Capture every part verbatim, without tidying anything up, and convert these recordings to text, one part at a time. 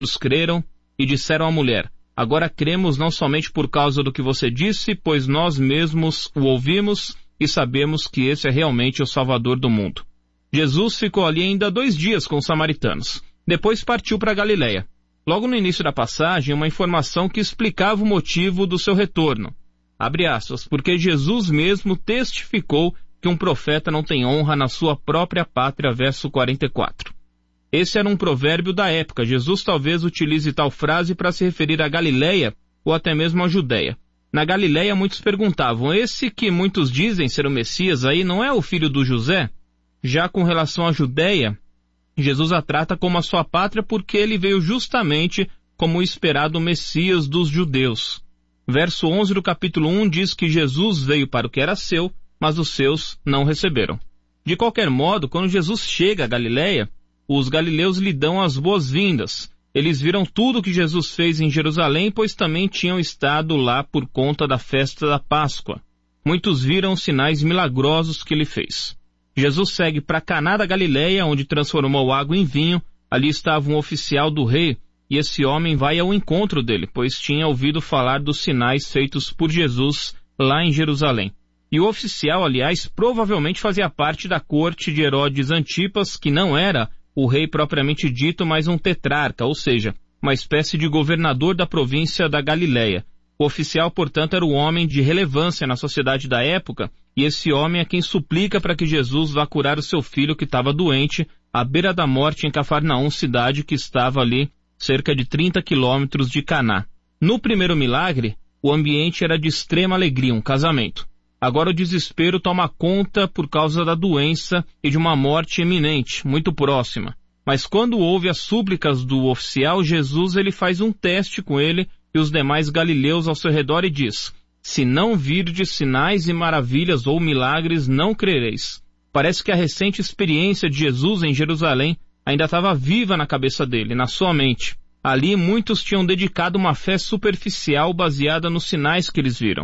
Os creram e disseram à mulher: agora cremos não somente por causa do que você disse, pois nós mesmos o ouvimos e sabemos que esse é realmente o Salvador do mundo. Jesus ficou ali ainda dois dias com os samaritanos. Depois partiu para Galiléia. Logo no início da passagem, uma informação que explicava o motivo do seu retorno. Abre aspas, porque Jesus mesmo testificou que um profeta não tem honra na sua própria pátria, verso quarenta e quatro. Esse era um provérbio da época. Jesus talvez utilize tal frase para se referir à Galiléia ou até mesmo à Judéia. Na Galiléia, muitos perguntavam, esse que muitos dizem ser o Messias aí não é o filho do José? Já com relação à Judéia, Jesus a trata como a sua pátria porque ele veio justamente como o esperado Messias dos judeus. Verso onze do capítulo um diz que Jesus veio para o que era seu, mas os seus não receberam. De qualquer modo, quando Jesus chega a Galiléia, os galileus lhe dão as boas-vindas. Eles viram tudo o que Jesus fez em Jerusalém, pois também tinham estado lá por conta da festa da Páscoa. Muitos viram os sinais milagrosos que ele fez. Jesus segue para Caná da Galiléia, onde transformou água em vinho. Ali estava um oficial do rei, e esse homem vai ao encontro dele, pois tinha ouvido falar dos sinais feitos por Jesus lá em Jerusalém. E o oficial, aliás, provavelmente fazia parte da corte de Herodes Antipas, que não era o rei propriamente dito, mas um tetrarca, ou seja, uma espécie de governador da província da Galiléia. O oficial, portanto, era o homem de relevância na sociedade da época, e esse homem é quem suplica para que Jesus vá curar o seu filho que estava doente, à beira da morte em Cafarnaum, cidade que estava ali cerca de trinta quilômetros de Caná. No primeiro milagre, o ambiente era de extrema alegria, um casamento. Agora o desespero toma conta por causa da doença e de uma morte iminente, muito próxima. Mas quando ouve as súplicas do oficial, Jesus ele faz um teste com ele e os demais galileus ao seu redor e diz: se não virdes sinais e maravilhas ou milagres, não crereis. Parece que a recente experiência de Jesus em Jerusalém ainda estava viva na cabeça dele, na sua mente. Ali muitos tinham dedicado uma fé superficial baseada nos sinais que eles viram.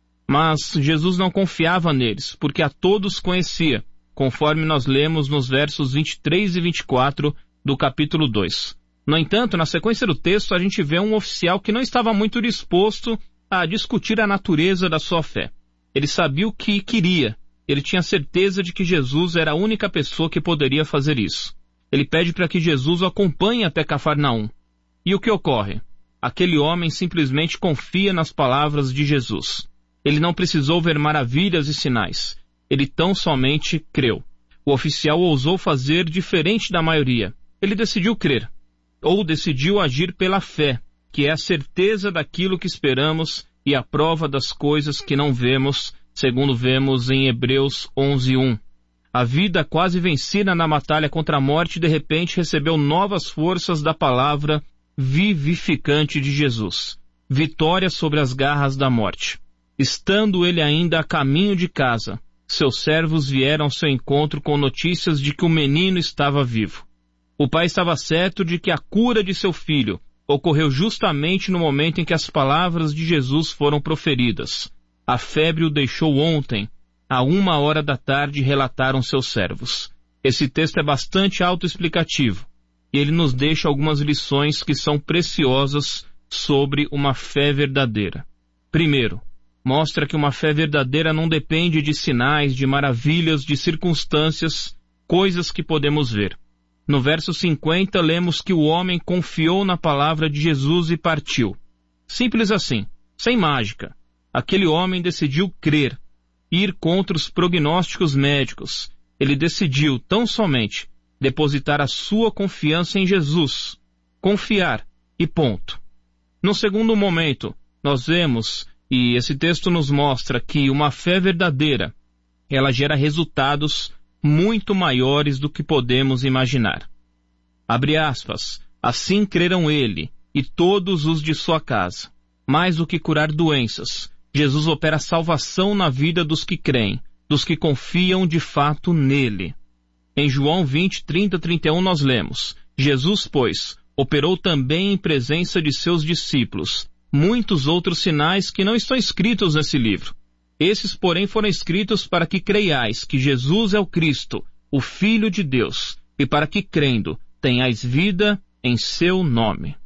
Mas Jesus não confiava neles, porque a todos conhecia, conforme nós lemos nos versos vinte e três e vinte e quatro do capítulo dois. No entanto, na sequência do texto, a gente vê um oficial que não estava muito disposto a discutir a natureza da sua fé. Ele sabia o que queria. Ele tinha certeza de que Jesus era a única pessoa que poderia fazer isso. Ele pede para que Jesus o acompanhe até Cafarnaum. E o que ocorre? Aquele homem simplesmente confia nas palavras de Jesus. Ele não precisou ver maravilhas e sinais. Ele tão somente creu. O oficial ousou fazer diferente da maioria. Ele decidiu crer. Ou decidiu agir pela fé, que é a certeza daquilo que esperamos e a prova das coisas que não vemos, segundo vemos em Hebreus onze, um. A vida quase vencida na batalha contra a morte, de repente recebeu novas forças da palavra vivificante de Jesus. Vitória sobre as garras da morte. Estando ele ainda a caminho de casa, seus servos vieram ao seu encontro com notícias de que o menino estava vivo. O pai estava certo de que a cura de seu filho ocorreu justamente no momento em que as palavras de Jesus foram proferidas. A febre o deixou ontem, a uma hora da tarde, relataram seus servos. Esse texto é bastante autoexplicativo, e ele nos deixa algumas lições que são preciosas sobre uma fé verdadeira. Primeiro, mostra que uma fé verdadeira não depende de sinais, de maravilhas, de circunstâncias, coisas que podemos ver. No verso cinquenta, lemos que o homem confiou na palavra de Jesus e partiu. Simples assim, sem mágica. Aquele homem decidiu crer, ir contra os prognósticos médicos. Ele decidiu, tão somente, depositar a sua confiança em Jesus. Confiar, e ponto. No segundo momento, nós vemos, e esse texto nos mostra que uma fé verdadeira, ela gera resultados muito maiores do que podemos imaginar. Abre aspas, assim creram ele e todos os de sua casa. Mais do que curar doenças, Jesus opera salvação na vida dos que creem, dos que confiam de fato nele. Em João vinte, trinta, trinta e um nós lemos, Jesus, pois, operou também em presença de seus discípulos muitos outros sinais que não estão escritos nesse livro. Esses, porém, foram escritos para que creiais que Jesus é o Cristo, o Filho de Deus, e para que, crendo, tenhais vida em seu nome.